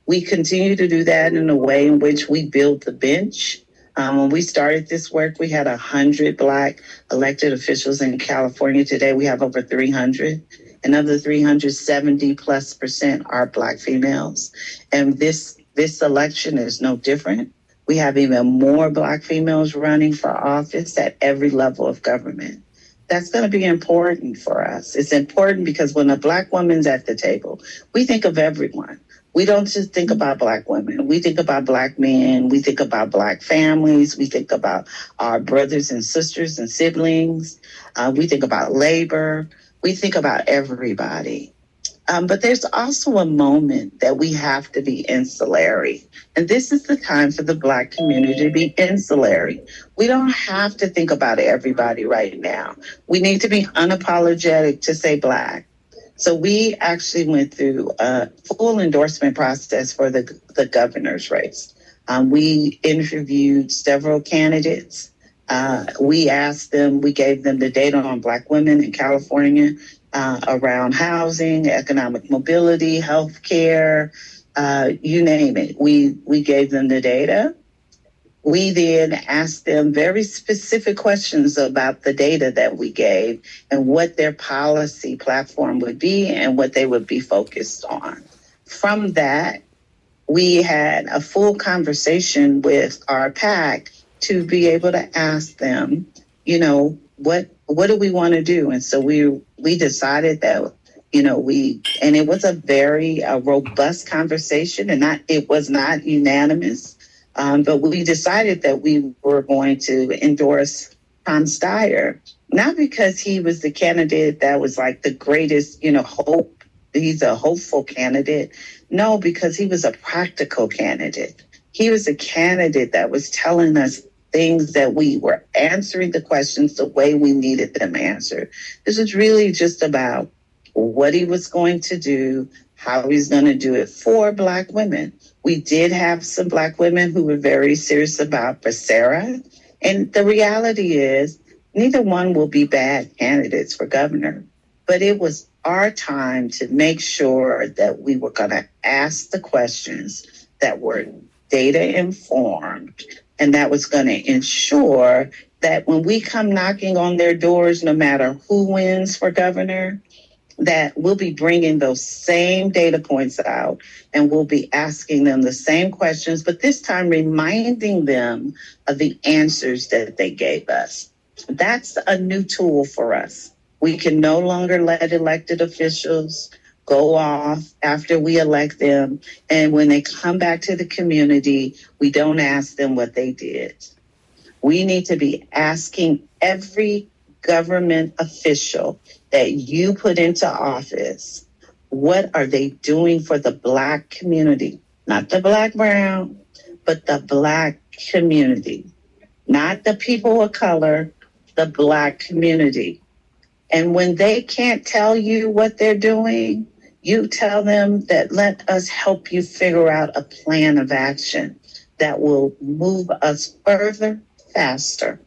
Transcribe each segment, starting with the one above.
We continue to do that in a way in which we build the bench. When we started this work, we had 100 Black elected officials in California. Today, we have over 300. And of the 370 plus percent are Black females. And this election is no different. We have even more Black females running for office at every level of government. That's going to be important for us. It's important because when a Black woman's at the table, we think of everyone. We don't just think about Black women. We think about Black men. We think about Black families. We think about our brothers and sisters and siblings. We think about labor. We think about everybody. But there's also a moment that we have to be insulary. And this is the time for the Black community to be insulary. We don't have to think about everybody right now. We need to be unapologetic to say Black. So we actually went through a full endorsement process for the governor's race. We interviewed several candidates. We asked them, we gave them the data on Black women in California around housing, economic mobility, healthcare, you name it. We gave them the data. We then asked them very specific questions about the data that we gave and what their policy platform would be and what they would be focused on. From that, we had a full conversation with our PAC to be able to ask them, you know, what do we want to do? And so we decided that, you know, and it was a very robust conversation, and it was not unanimous. But we decided that we were going to endorse Tom Steyer, not because he was the candidate that was like the greatest, you know, hope. He's a hopeful candidate. No, because he was a practical candidate. He was a candidate that was telling us things that we were answering the questions the way we needed them answered. This was really just about what he was going to do, how he's going to do it for Black women. We did have some Black women who were very serious about Becerra. And the reality is, neither one will be bad candidates for governor. But it was our time to make sure that we were going to ask the questions that were data informed, and that was going to ensure that when we come knocking on their doors, no matter who wins for governor, that we'll be bringing those same data points out and we'll be asking them the same questions, but this time reminding them of the answers that they gave us. That's a new tool for us. We can no longer let elected officials go off after we elect them, and when they come back to the community, we don't ask them what they did. We need to be asking every government official that you put into office, what are they doing for the Black community? Not the Black brown, but the Black community. Not the people of color, the Black community. And when they can't tell you what they're doing, you tell them that let us help you figure out a plan of action that will move us further, faster.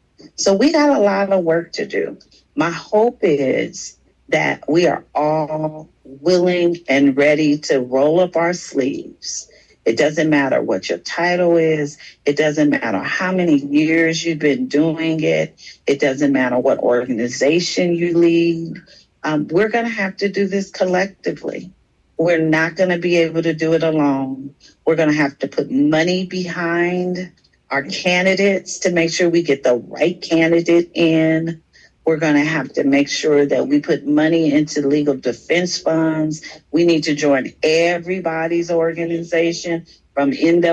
So we got a lot of work to do. My hope is that we are all willing and ready to roll up our sleeves. It doesn't matter what your title is. It doesn't matter how many years you've been doing it. It doesn't matter what organization you lead. We're going to have to do this collectively. We're not going to be able to do it alone. We're going to have to put money behind our candidates to make sure we get the right candidate in. We're going to have to make sure that we put money into legal defense funds. We need to join everybody's organization, from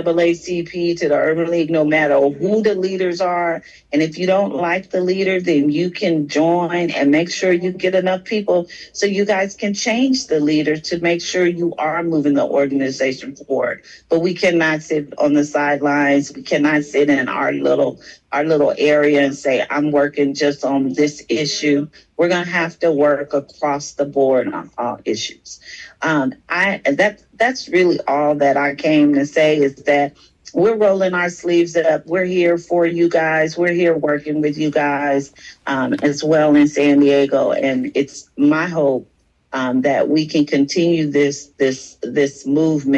NAACP to the Urban League, no matter who the leaders are. And if you don't like the leader, then you can join and make sure you get enough people so you guys can change the leader to make sure you are moving the organization forward. But we cannot sit on the sidelines. We cannot sit in our little area and say, I'm working just on this issue. We're going to have to work across the board on all issues. That's really all that I came to say, is that we're rolling our sleeves up. We're here for you guys. We're here working with you guys as well in San Diego. And it's my hope that we can continue this movement.